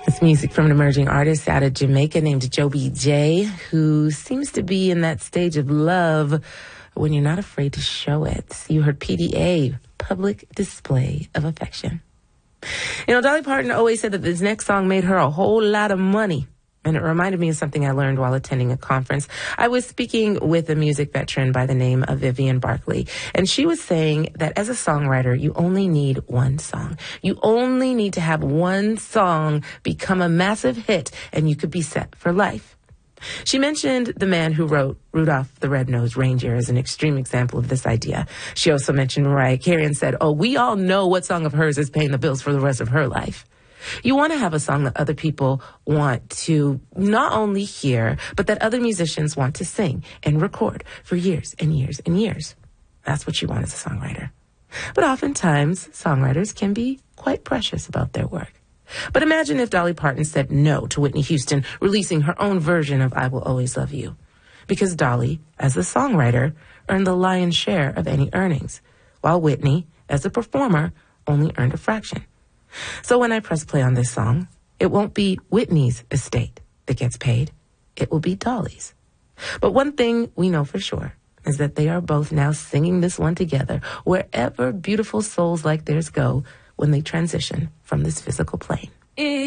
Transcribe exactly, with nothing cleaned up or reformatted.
It's music from an emerging artist out of Jamaica named Joby J, who seems to be in that stage of love when you're not afraid to show it. You heard P D A, Public Display of Affection. You know, Dolly Parton always said that this next song made her a whole lot of money. And it reminded me of something I learned while attending a conference. I was speaking with a music veteran by the name of Vivian Barkley, and she was saying that as a songwriter, you only need one song. You only need to have one song become a massive hit, and you could be set for life. She mentioned the man who wrote Rudolph the Red-Nosed Reindeer as an extreme example of this idea. She also mentioned Mariah Carey and said, oh, we all know what song of hers is paying the bills for the rest of her life. You want to have a song that other people want to not only hear, but that other musicians want to sing and record for years and years and years. That's what you want as a songwriter. But oftentimes, songwriters can be quite precious about their work. But imagine if Dolly Parton said no to Whitney Houston releasing her own version of I Will Always Love You. Because Dolly, as a songwriter, earned the lion's share of any earnings, while Whitney, as a performer, only earned a fraction. So when I press play on this song, it won't be Whitney's estate that gets paid. It will be Dolly's. But one thing we know for sure is that they are both now singing this one together wherever beautiful souls like theirs go when they transition from this physical plane.